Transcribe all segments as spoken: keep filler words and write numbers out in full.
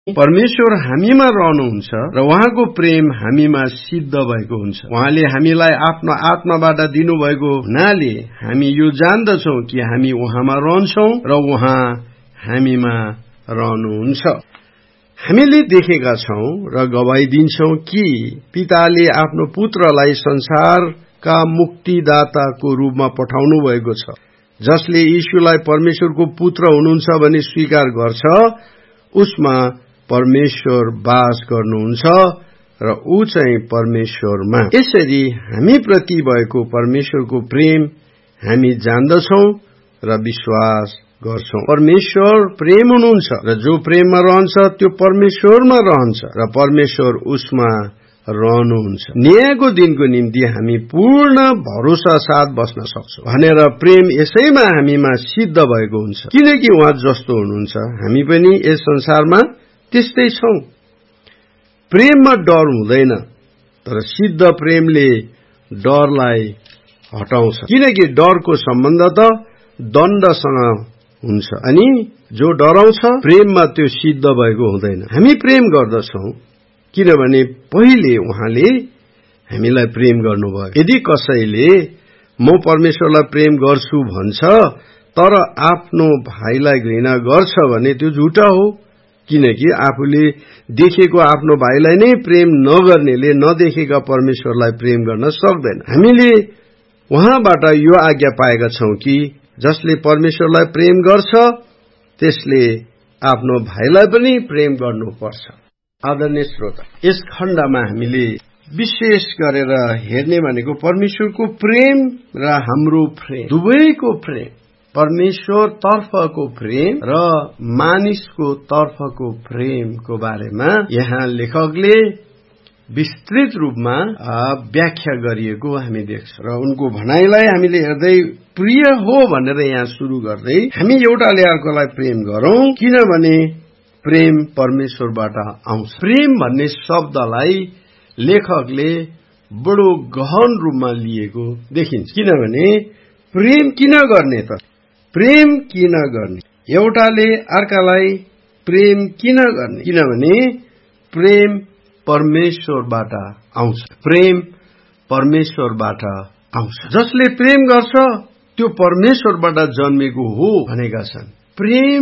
परमेश्वर हामीमा रहनुहुन्छ र उहाँको प्रेम हामीमा सिद्ध भएको हुन्छ। उहाँले हामीलाई आफ्नो आत्माबाट दिनुभएको हुनाले हामी यो जान्दछौं कि हामी उहाँमा रहन्छौं र उहाँ हामीमा रहनुहुन्छ। हामीले देखेका छौं र गवाही दिन्छौं कि पिताले आफ्नो पुत्रलाई संसारका मुक्तिदाताको रूपमा पठाउनु भएको छ। जसले यीशुलाई परमेश्वरको पुत्र हुनुहुन्छ भनी स्वीकार गर्छ उसमा परमेश्वर वास गर्नुहुन्छ र ऊ चाहिँ परमेश्वरमा। यसरी हामी प्रति भएको परमेश्वरको प्रेम हामी जान्दछौं र विश्वास गर्छौं। परमेश्वर प्रेम हुनुहुन्छ र जो प्रेममा रहन्छ त्यो परमेश्वरमा रहन्छ र परमेश्वर उसमा रहनुहुन्छ। न्यायको दिनको निम्ति हामी पूर्ण भरोसा साथ बस्न सक्छौं भनेर प्रेम यसैमा हामीमा सिद्ध भएको हुन्छ किनकि उहाँ जस्तो हुनुहुन्छ हामी पनि यस संसारमा त्यस्तै छौं। प्रेममा डर हुँदैन तर सिद्ध प्रेमले डरलाई हटाउँछ किनकि डरको सम्बन्ध त दण्डसँग हुन्छ अनि जो डराउँछ प्रेममा त्यो सिद्ध भएको हुँदैन। हामी प्रेम गर्दछौं किनभने पहिले उहाँले हामीलाई प्रेम गर्नुभयो। यदि कसैले म परमेश्वरलाई प्रेम गर्छु भन्छ तर आफ्नो भाइलाई घृणा गर्छ भने त्यो झुटा हो किनकि आफूले देखेको आफ्नो भाइलाई नै प्रेम नगर्नेले नदेखेका परमेश्वरलाई प्रेम गर्न सक्दैन। हामीले उहाँबाट यो आज्ञा पाएका छौं कि जसले परमेश्वरलाई प्रेम गर्छ त्यसले आफ्नो भाइलाई पनि प्रेम गर्नुपर्छ। आदरणीय श्रोता, यस खण्डमा हामीले विशेष गरेर हेर्ने भनेको परमेश्वरको प्रेम र हाम्रो प्रेम दुवैको प्रेम, परमेश्वर तर्फको प्रेम र मानिसको तर्फको प्रेमको बारेमा यहाँ लेखकले विस्तृत रूपमा व्याख्या गरिएको हामी देख्छौं र उनको भनाइलाई हामीले हेर्दै प्रिय हो भनेर यहाँ सुरु गर्दै हामी एउटाले अर्कोलाई प्रेम गरौं किनभने प्रेम परमेश्वरबाट आउँछ। प्रेम भन्ने शब्दलाई लेखकले बडो गहन रूपमा लिएको देखिन्छ किनभने प्रेम किन गर्ने त प्रेम किन गर्ने एउटाले अर्कालाई प्रेम किन गर्ने किनभने प्रेम परमेश्वरबाट आउँछ। प्रेम परमेश्वरबाट आउँछ। जसले प्रेम गर्छ त्यो परमेश्वरबाट जन्मेको हो भनेका छन्। प्रेम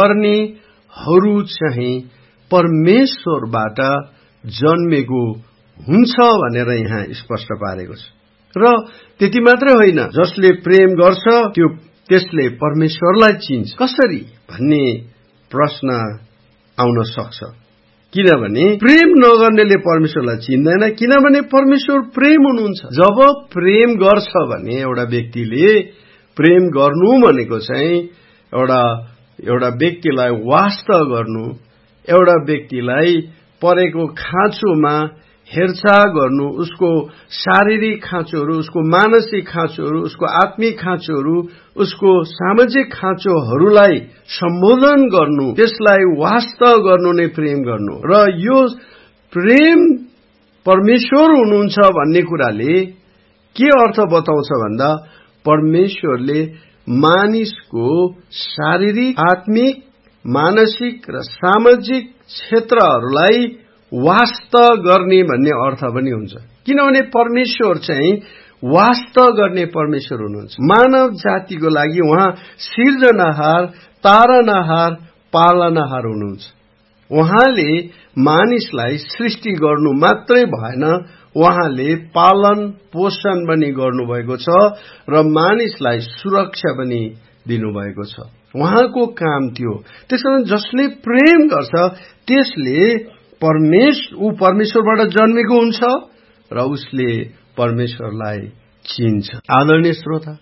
गर्नेहरू चाहिँ परमेश्वरबाट जन्मेको हुन्छ भनेर यहाँ स्पष्ट पारेको छ र त्यति मात्रै होइन जसले प्रेम गर्छ त्यो त्यसले परमेश्वरलाई चिन्छ। कसरी भन्ने प्रश्न आउन सक्छ किनभने प्रेम नगर्नेले परमेश्वरलाई चिन्दैन किनभने परमेश्वर प्रेम हुनुहुन्छ। जब प्रेम गर्छ भने एउटा व्यक्तिले प्रेम गर्नु भनेको चाहिँ एउटा एउटा व्यक्तिलाई वास्ता गर्नु, एउटा व्यक्तिलाई परेको खाँचोमा हेरचाह गर्नु, उसको शारीरिक खाँचोहरू, उसको मानसिक खाँचोहरू, उसको आत्मिक खाँचोहरू, उसको सामाजिक खाँचोहरूलाई सम्बोधन गर्नु, त्यसलाई वास्ता गर्नु नै प्रेम गर्नु। र यो प्रेम परमेश्वर हुनुहुन्छ भन्ने कुराले के अर्थ बताउँछ भन्दा परमेश्वरले मानिसको शारीरिक, आत्मिक, मानसिक र सामाजिक क्षेत्रहरूलाई वास्ता गर्ने भन्ने अर्थ पनि हुन्छ किनभने परमेश्वर चाहिँ वास्ता गर्ने परमेश्वर हुनुहुन्छ। मानव जातिको लागि उहाँ सिर्जनाहार, तारनहार, पालनहार हुनुहुन्छ। उहाँले मानिसलाई सृष्टि गर्नु मात्रै भएन, उहाँले पालन पोषण पनि गर्नुभएको छ र मानिसलाई सुरक्षा पनि दिनुभएको छ। उहाँको काम थियो। त्यसकारण जसले प्रेम गर्छ त्यसले परमेश्वर ऊ परमेश्वरबाट जन्मेको हुन्छ र उसले परमेश्वरलाई चिन्छ। आदरणीय श्रोता,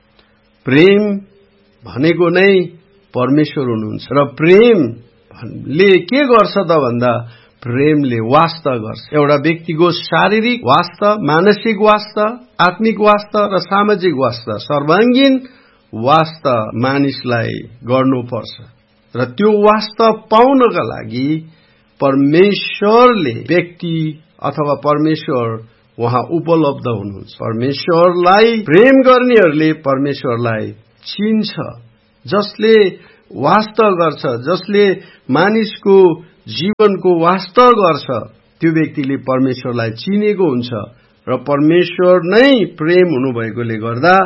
प्रेम भनेको नै परमेश्वर हुनुहुन्छ र प्रेमले के गर्छ त भन्दा प्रेमले वास्ता गर्छ। एउटा व्यक्तिको शारीरिक वास्ता, मानसिक वास्ता, आत्मिक वास्ता र सामाजिक वास्ता, सर्वाङ्गीण वास्ता मानिसलाई गर्नुपर्छ र त्यो वास्ता पाउनका लागि परमेश्वरले व्यक्ति अथवा परमेश्वर वहाँ उपलब्ध हुनुहुन्छ। परमेश्वरलाई प्रेम गर्नेहरूले परमेश्वरलाई चिन्छ। जसले वास्ता गर्छ, जसले मानिसको जीवनको वास्तव गर्छ त्यो व्यक्तिले परमेश्वरलाई चिनेको हुन्छ र परमेश्वर नै प्रेम हुनुभएकोले गर्दा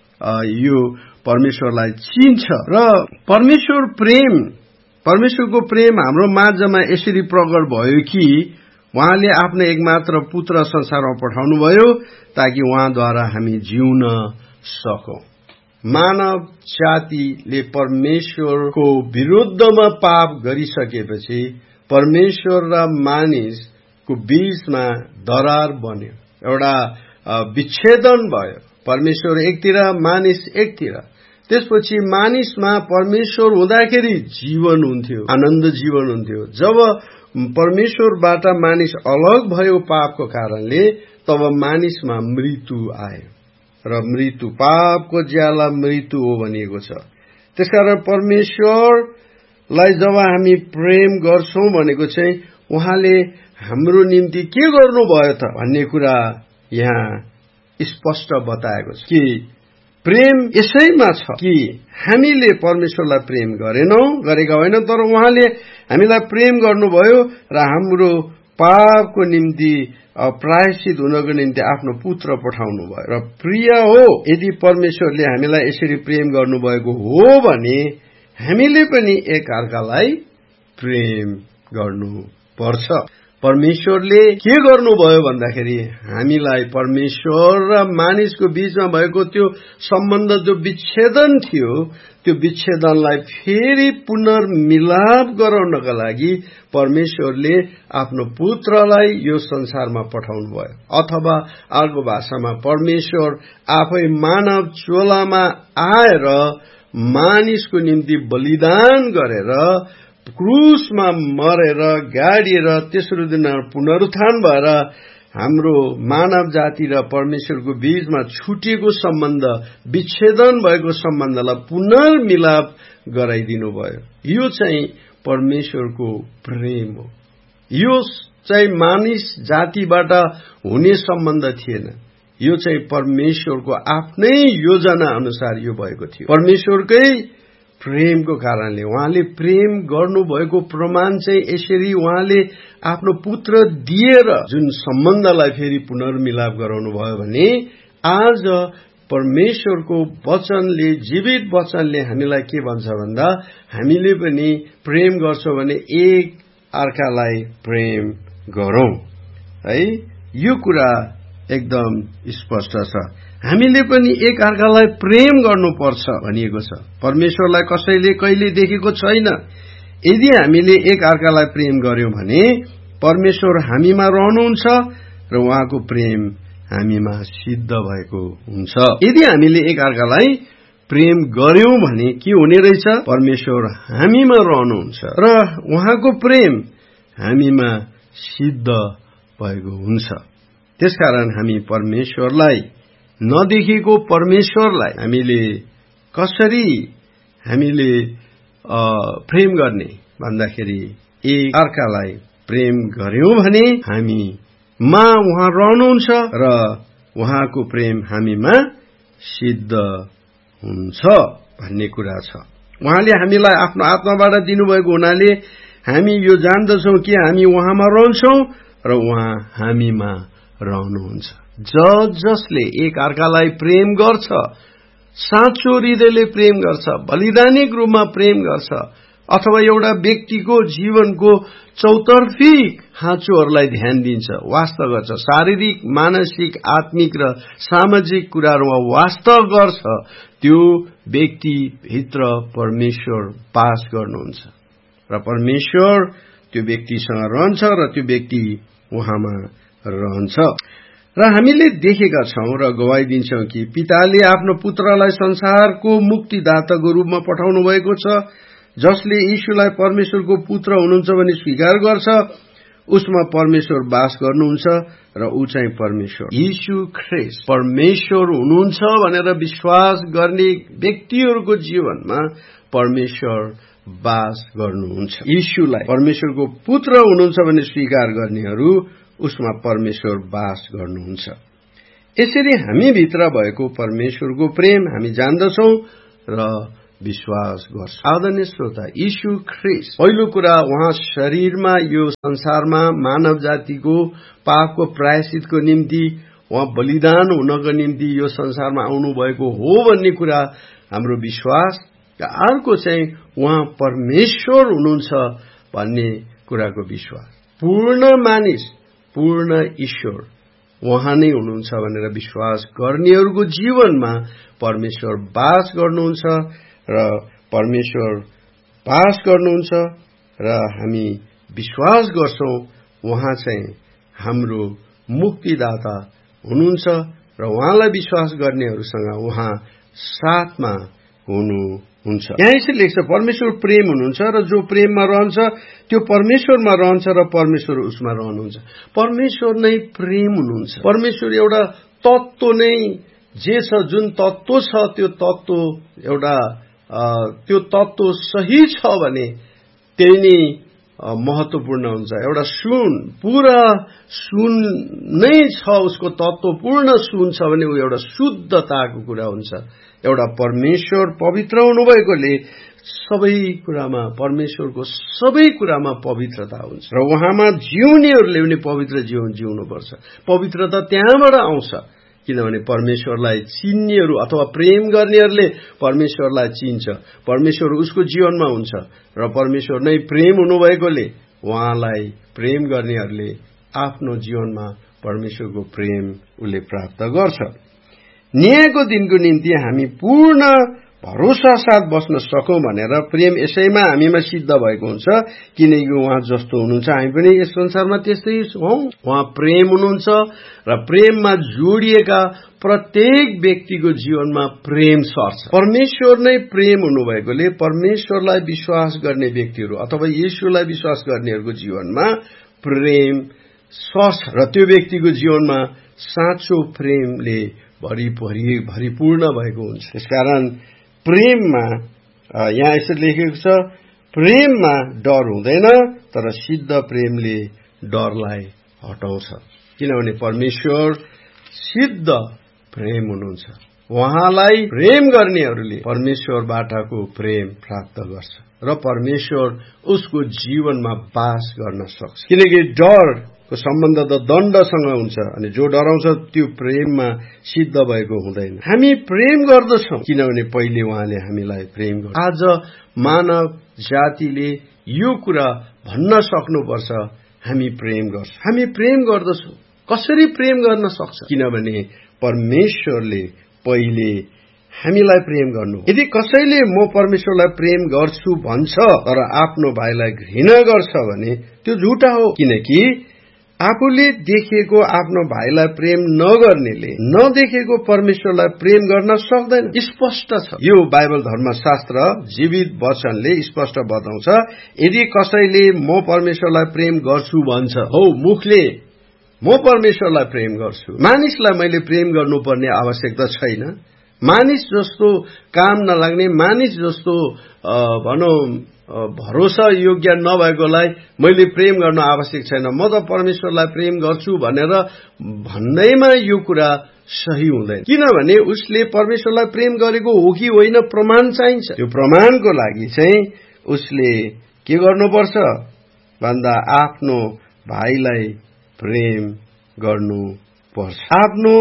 यो परमेश्वरलाई चिन्छ र परमेश्वर प्रेम परमेश्वरको प्रेम हाम्रो माझमा यसरी प्रकट भयो कि उहाँले आफ्नो एकमात्र पुत्र संसारमा पठाउनुभयो ताकि उहाँद्वारा हामी जिउन सकौं। मानव जातिले परमेश्वरको विरुद्धमा पाप गरिसकेपछि परमेश्वर र मानिसको बीचमा दरार बन्यो, एउटा विच्छेदन भयो। परमेश्वर एकतिर, मानिस एकतिर। त्यसपछि मानिसमा परमेश्वर हुँदाखेरि जीवन हुन्थ्यो, आनन्द जीवन हुन्थ्यो। जब परमेश्वरबाट मानिस अलग भयो पापको कारणले, तब मानिसमा मृत्यु आयो र मृत्यु पापको ज्याला मृत्यु हो भनिएको छ। त्यसकारण परमेश्वरलाई जब हामी प्रेम गर्छौं भनेको चाहिँ उहाँले हाम्रो निम्ति के गर्नुभयो त भन्ने कुरा यहाँ स्पष्ट बताएको छ कि प्रेम यसैमा छ कि हामीले परमेश्वरलाई प्रेम गरेनौं, गरेका होइनौं, तर उहाँले हामीलाई प्रेम गर्नुभयो र हाम्रो पापको निम्ति प्रायश्चित हुनको निम्ति आफ्नो पुत्र पठाउनु भयो। र प्रिय हो, यदि परमेश्वरले हामीलाई यसरी प्रेम गर्नुभएको हो भने हामीले पनि एक अर्कालाई प्रेम गर्नुपर्छ। परमेश्वरले के गर्नुभयो भन्दाखेरि हामीलाई परमेश्वर र मानिसको बीचमा भएको त्यो सम्बन्ध जो विच्छेदन थियो त्यो विच्छेदनलाई फेरि पुनर्मिलाप गराउनका लागि परमेश्वरले आफ्नो पुत्रलाई यो संसारमा पठाउनु भयो। अथवा अर्को भाषामा परमेश्वर आफै मानव चोलामा आएर मानिसको निम्ति बलिदान गरेर क्रुसमा मरेर गाडिएर तेस्रो दिन पुनरुत्थान भएर हाम्रो मानव जाति र परमेश्वरको बीचमा छुटिएको सम्बन्ध, विच्छेदन भएको सम्बन्धलाई पुनर्मिलाप गराइदिनु भयो। यो चाहिँ परमेश्वरको प्रेम हो। यो चाहिँ मानिस जातिबाट हुने सम्बन्ध थिएन, यो चाहिँ परमेश्वरको आफ्नै योजना अनुसार यो भएको थियो। परमेश्वरकै प्रेमको कारणले उहाँले प्रेम गर्नुभएको प्रमाण चाहिँ यसरी उहाँले आफ्नो पुत्र दिएर जुन सम्बन्धलाई फेरि पुनर्मिलाप गराउनु भयो भने आज परमेश्वरको वचनले, जीवित वचनले हामीलाई के भन्छ भन्दा हामीले पनि प्रेम गर्छौं भने एक अर्कालाई प्रेम गरौं है। यो कुरा एकदम स्पष्ट छ। हामीले पनि एक अर्कालाई प्रेम गर्नुपर्छ भनिएको छ। परमेश्वरलाई कसैले कहिले देखेको छैन। यदि हामीले एक अर्कालाई प्रेम गर्यौं भने परमेश्वर हामीमा रहनुहुन्छ र उहाँको प्रेम हामीमा सिद्ध भएको हुन्छ। यदि हामीले एक अर्कालाई प्रेम गर्यौं भने के हुने रहेछ? परमेश्वर हामीमा रहनुहुन्छ र उहाँको प्रेम हामीमा सिद्ध भएको हुन्छ। त्यसकारण हामी परमेश्वरलाई, नदेखेको परमेश्वरलाई हामीले कसरी हामीले प्रेम गर्ने भन्दाखेरि एक अर्कालाई प्रेम गर्यौं भने हामीमा उहाँ रहनुहुन्छ र उहाँको प्रेम हामीमा सिद्ध हुन्छ भन्ने कुरा छ। उहाँले हामीलाई आफ्नो आत्माबाट दिनुभएको हुनाले हामी यो जान्दछौं कि हामी उहाँमा रहन्छौं र उहाँ हामीमा रहनुहुन्छ। ज जसले एक अर्कालाई प्रेम गर्छ, साँचो हृदयले प्रेम गर्छ, बलिदानिक रूपमा प्रेम गर्छ, अथवा एउटा व्यक्तिको जीवनको चौतर्फी खाँचोहरूलाई ध्यान दिन्छ, वास्तव गर्छ, शारीरिक, मानसिक, आत्मिक र सामाजिक कुराहरूमा वास्तव गर्छ, त्यो व्यक्ति भित्र परमेश्वर वास गर्नुहुन्छ र परमेश्वर त्यो व्यक्तिसँग रहन्छ र त्यो व्यक्ति उहाँमा रहन्छ। र हामीले देखेका छौं र गवाई दिन्छौं कि पिताले आफ्नो पुत्रलाई संसारको मुक्तिदाताको रूपमा पठाउनु भएको छ। जसले यीशुलाई परमेश्वरको पुत्र हुनुहुन्छ भनी स्वीकार गर्छ उसमा परमेश्वर वास गर्नुहुन्छ र ऊ चाहिँ परमेश्वर। यीशु ख्रीष्ट परमेश्वर हुनुहुन्छ भनेर विश्वास गर्ने व्यक्तिहरूको जीवनमा परमेश्वर वास गर्नुहुन्छ। यीशुलाई परमेश्वरको पुत्र हुनुहुन्छ भनी स्वीकार गर्नेहरू उसमा परमेश्वर वास गर्नुहुन्छ। यसरी हामी भित्र भएको परमेश्वरको प्रेम हामी जान्दछौं र विश्वास गर्छु। आदरणीय श्रोता, यीशु ख्रीष्ट पहिलो कुरा उहाँ शरीरमा यो संसारमा मानव जातिको पापको प्रायश्चितको निम्ति उहाँ बलिदान हुनको निम्ति यो संसारमा आउनु भएको हो भन्ने कुरा हाम्रो विश्वास। अर्को चाहिँ उहाँ परमेश्वर हुनुहुन्छ भन्ने कुराको विश्वास। पूर्ण मानिस, पूर्ण ईश्वर उहाँ नै हुनुहुन्छ भनेर विश्वास गर्नेहरूको जीवनमा परमेश्वर वास गर्नुहुन्छ र परमेश्वर वास गर्नुहुन्छ र हामी विश्वास गर्छौं उहाँ चाहिँ हाम्रो मुक्तिदाता हुनुहुन्छ र उहाँलाई विश्वास गर्नेहरूसँग उहाँ साथमा हुनुहुन्छ। यहाँ यसरी लेख्छ परमेश्वर प्रेम हुनुहुन्छ र जो प्रेममा रहन्छ त्यो परमेश्वरमा रहन्छ र परमेश्वर उसमा रहनुहुन्छ। परमेश्वर नै प्रेम हुनुहुन्छ। परमेश्वर एउटा तत्त्व नै जे छ, जुन तत्त्व छ त्यो तत्त्व एउटा त्यो तत्त्व सही छ भने त्यही नै महत्वपूर्ण हुन्छ। एउटा सुन पूरा सुन नै छ, उसको तत्त्व पूर्ण सुन छ भने ऊ एउटा शुद्धताको कुरा हुन्छ। एउटा परमेश्वर पवित्र हुनुभएकोले सबै कुरामा परमेश्वरको सबै कुरामा पवित्रता हुन्छ र उहाँमा जिउनेहरूले पनि पवित्र जीवन जिउनुपर्छ। पवित्रता त्यहाँबाट आउँछ किनभने परमेश्वरलाई चिन्नेहरू अथवा प्रेम गर्नेहरूले परमेश्वरलाई चिन्छ। परमेश्वर उसको जीवनमा हुन्छ र परमेश्वर नै प्रेम हुनुभएकोले उहाँलाई प्रेम गर्नेहरूले आफ्नो जीवनमा परमेश्वरको प्रेम उसले प्राप्त गर्छ। न्यायको दिनको निम्ति हामी पूर्ण भरोसा साथ बस्न सकौं भनेर प्रेम यसैमा हामीमा सिद्ध भएको हुन्छ किनकि उहाँ जस्तो हुनुहुन्छ हामी पनि यस संसारमा त्यस्तै हौं। उहाँ प्रेम हुनुहुन्छ र प्रेममा जोडिएका प्रत्येक व्यक्तिको जीवनमा प्रेम सर्छ। परमेश्वर नै प्रेम हुनुभएकोले परमेश्वरलाई विश्वास गर्ने व्यक्तिहरू अथवा येशूलाई विश्वास गर्नेहरूको जीवनमा प्रेम सर्छ र त्यो व्यक्तिको जीवनमा साँचो प्रेमले भरि भरिपूर्ण भएको हुन्छ। त्यसकारण प्रेममा यहाँ यसरी लेखेको छ प्रेममा डर हुँदैन तर सिद्ध प्रेमले डरलाई हटाउँछ किनभने परमेश्वर सिद्ध प्रेम हुनुहुन्छ। उहाँलाई प्रेम गर्नेहरूले परमेश्वरबाटको प्रेम प्राप्त गर्छ र परमेश्वर उसको जीवनमा वास गर्न सक्छ किनकि डर को सम्बन्ध त दण्डसँग हुन्छ अनि जो डराउँछ त्यो प्रेममा सिद्ध भएको हुँदैन। हामी प्रेम गर्दछौं किनभने पहिले उहाँले हामीलाई प्रेम गर्छ। आज मानव जातिले यो कुरा भन्न सक्नुपर्छ हामी प्रेम गर्छौं। हामी प्रेम गर्दछौं। कसरी प्रेम गर्न सक्छ किनभने परमेश्वरले पहिले हामीलाई प्रेम गर्नु। यदि कसैले म परमेश्वरलाई प्रेम गर्छु भन्छ तर आफ्नो भाइलाई घृणा गर्छ भने त्यो झुटा हो किनकि आफूले देखेको आफ्नो भाइलाई प्रेम नगर्नेले नदेखेको परमेश्वरलाई प्रेम गर्न सक्दैन। स्पष्ट छ यो बाइबल धर्मशास्त्र जीवित वचनले स्पष्ट बताउँछ यदि कसैले म परमेश्वरलाई प्रेम गर्छु भन्छ हो मुखले म परमेश्वरलाई प्रेम गर्छु मानिसलाई मैले प्रेम गर्नुपर्ने आवश्यकता छैन। मानिस जस्तो काम नलाग्ने मानिस जस्तो भनौं भरोसा योग्य नभएकोलाई मैले प्रेम गर्न आवश्यक छैन म त परमेश्वरलाई प्रेम गर्छु भनेर भन्दैमा यो कुरा सही हुँदैन किनभने उसले परमेश्वरलाई प्रेम गरेको हो कि होइन प्रमाण चाहिन्छ। त्यो प्रमाणको लागि चाहिँ उसले के गर्नुपर्छ भन्दा आफ्नो भाइलाई प्रेम गर्नुपर्छ। आफ्नो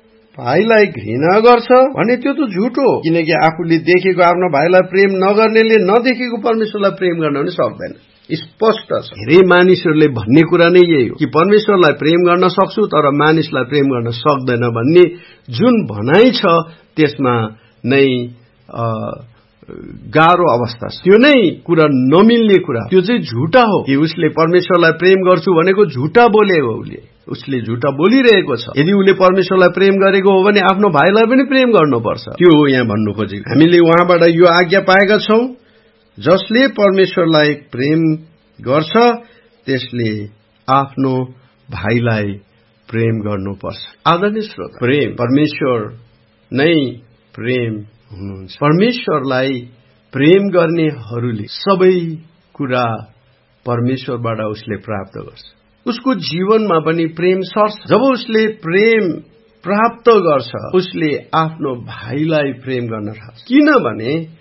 भाइलाई घृणा गर्छ भने त्यो त झुटो हो किनकि आफूले देखेको आफ्नो भाइलाई प्रेम नगर्नेले नदेखेको परमेश्वरलाई प्रेम गर्न पनि सक्दैन। स्पष्ट छ। धेरै मानिसहरूले भन्ने कुरा नै यही हो कि परमेश्वरलाई प्रेम गर्न सक्छु तर मानिसलाई प्रेम गर्न सक्दैन भन्ने जुन भनाइ छ त्यसमा नै गाह्रो अवस्था छ। त्यो नै कुरा नमिल्ने कुरा त्यो चाहिँ झुटा हो कि उसले परमेश्वरलाई प्रेम गर्छु भनेको झुटा बोलेको उसले उसले झुटा बोलिरहेको छ। यदि उसले परमेश्वरलाई प्रेम गरेको हो भने आफ्नो भाइलाई पनि प्रेम गर्नुपर्छ। त्यो हो यहाँ भन्नु खोजेको। हामीले उहाँबाट यो आज्ञा पाएका छौं जसले परमेश्वरलाई प्रेम गर्छ त्यसले आफ्नो भाइलाई प्रेम गर्नुपर्छ। आदरणीय श्रोता प्रेम परमेश्वर नै प्रेम हुनुहुन्छ। परमेश्वरलाई प्रेम गर्नेहरूले सबै कुरा परमेश्वरबाट उसले प्राप्त गर्छ। उसको जीवनमा पनि प्रेम सर्छ। जब उसले प्रेम प्राप्त गर्छ उसले आफ्नो भाइलाई प्रेम गर्न थाल्छ किनभने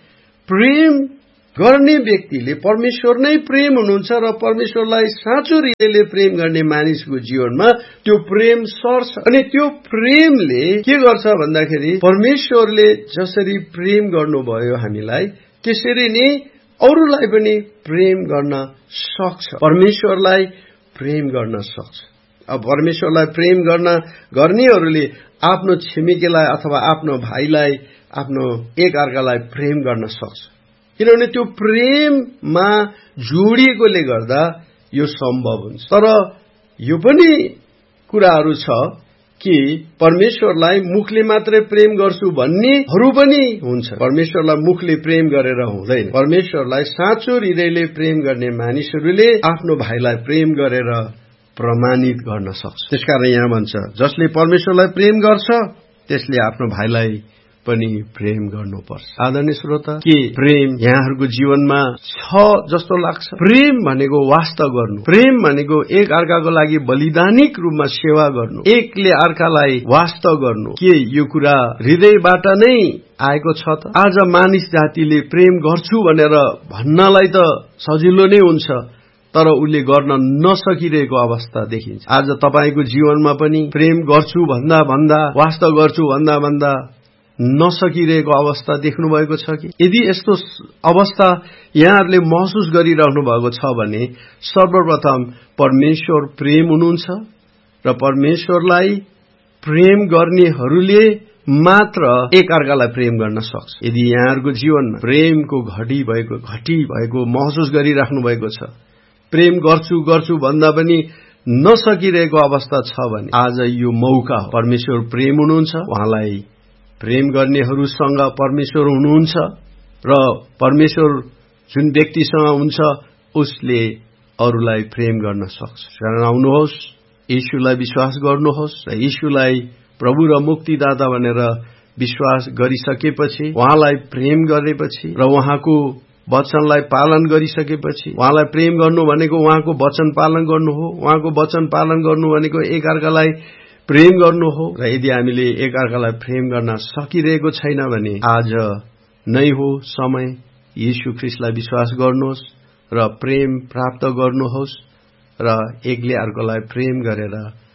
प्रेम गर्ने व्यक्तिले परमेश्वर नै प्रेम हुनुहुन्छ र परमेश्वरलाई साँचो हृदयले प्रेम गर्ने मानिसको जीवनमा त्यो प्रेम सर्छ। अनि त्यो प्रेमले के गर्छ भन्दाखेरि परमेश्वरले जसरी प्रेम गर्नुभयो हामीलाई त्यसरी नै अरूलाई पनि प्रेम गर्न सक्छ, परमेश्वरलाई प्रेम गर्न सक्छ। अब परमेश्वरलाई प्रेम गर्न गर्नेहरूले आफ्नो छिमेकीलाई अथवा आफ्नो भाइलाई आफ्नो एक अर्कालाई प्रेम गर्न सक्छ, किनभने त्यो प्रेममा जोडिएकोले गर्दा यो सम्भव हुन्छ। तर यो पनि कुराहरू छ कि परमेश्वरलाई मुखले मात्रै प्रेम गर्छु भन्नेहरू पनि हुन्छ। परमेश्वरलाई मुखले प्रेम गरेर हुँदैन। परमेश्वरलाई साँचो हृदयले प्रेम गर्ने मानिसहरूले आफ्नो भाइलाई प्रेम गरेर प्रमाणित गर्न सक्छ। त्यसकारण यहाँ भन्छ जसले परमेश्वरलाई प्रेम गर्छ त्यसले आफ्नो भाइलाई पनि प्रेम गर्नुपर्छ। आदरणीय श्रोता, के प्रेम यहाँहरूको जीवनमा छ जस्तो लाग्छ? प्रेम भनेको वास्ता गर्नु, प्रेम भनेको एक अर्काको लागि बलिदानिक रूपमा सेवा गर्नु, एकले अर्कालाई वास्ता गर्नु। के यो कुरा हृदयबाट नै आएको छ त? आज मानिस जातिले प्रेम गर्छु भनेर भन्नलाई त सजिलो नै हुन्छ, तर उसले गर्न नसकिरहेको अवस्था देखिन्छ। आज तपाईको जीवनमा पनि प्रेम गर्छु भन्दा भन्दा वास्ता गर्छु भन्दा भन्दा नसकिरहेको अवस्था देख्नु भएको छ कि? यदि यस्तो अवस्था यहाँहरूले महसुस गरिरहनु भएको छ भने सर्वप्रथम परमेश्वर प्रेम हुनुहुन्छ र परमेश्वरलाई प्रेम गर्नेहरूले मात्र एक अर्कालाई प्रेम गर्न सक्छ। यदि यहाँहरूको जीवनमा प्रेमको घटी भएको घटी भएको महसुस गरिराख्नु भएको छ, प्रेम गर्छु गर्छु भन्दा पनि नसकिरहेको अवस्था छ भने आज यो मौका हो। परमेश्वर प्रेम हुनुहुन्छ, उहाँलाई प्रेम गर्नेहरूसँग परमेश्वर हुनुहुन्छ र परमेश्वर जुन व्यक्तिसँग हुन्छ उसले अरूलाई प्रेम गर्न सक्छ। शरण आउनुहोस्, येशूलाई विश्वास गर्नुहोस् र येशूलाई प्रभु र मुक्तिदाता भनेर विश्वास गरिसकेपछि, उहाँलाई प्रेम गरेपछि र उहाँको वचनलाई पालन गरिसकेपछि, उहाँलाई प्रेम गर्नु भनेको उहाँको वचन पालन गर्नु हो। उहाँको वचन पालन गर्नु भनेको एक अर्कालाई प्रेम गर्नु हो। र यदि हामीले एक अर्कालाई प्रेम गर्न सकिरहेको छैन भने आज नै हो समय। येशू ख्रीष्टलाई विश्वास गर्नुहोस् र प्रेम प्राप्त गर्नुहोस् र एकले अर्कोलाई प्रेम गरेर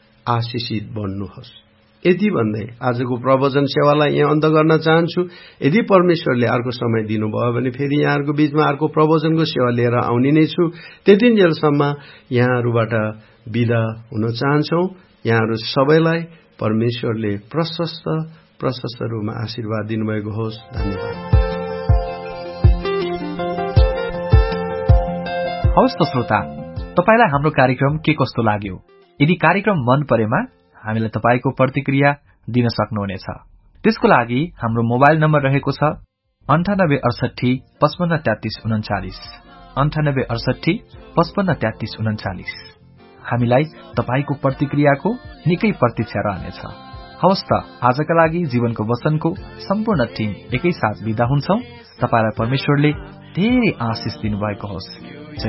आशिषित बन्नुहोस्। यति भन्दै आजको प्रवचन सेवालाई यहाँ अन्त गर्न चाहन्छु। यदि परमेश्वरले अर्को समय दिनुभयो भने फेरि यहाँहरूको बीचमा अर्को प्रवचनको सेवा लिएर आउने नै छु। त्यतिन्जेलसम्म यहाँहरूबाट बिदा हुन चाहन्छौ। यहाँहरू सबैलाई परमेश्वरले प्रशस्त प्रशस्त रूपमा आशीर्वाद दिनुभएको होस्। धन्यवाद। हवस् त श्रोता, तपाईलाई हाम्रो कार्यक्रम के कस्तो लाग्यो? यदि कार्यक्रम मन परेमा हामीलाई तपाईको प्रतिक्रिया दिन सक्नुहुनेछ। त्यसको लागि हाम्रो मोबाइल नम्बर रहेको छ अन्ठानब्बे अडसठी पचपन्न तेत्तीस उन्चालिस अन्ठानब्बे अडसठी पचपन्न तेत्तीस उन्चालिस। हामीलाई तपाईको प्रतिक्रियाको निकै प्रतीक्षा रहनेछ। हवस् त, आजका लागि जीवनको वचनको सम्पूर्ण टिम एकैसाथ बिदा हुन्छौं। तपाईलाई परमेश्वरले धेरै आशिष दिनुभएको होस्।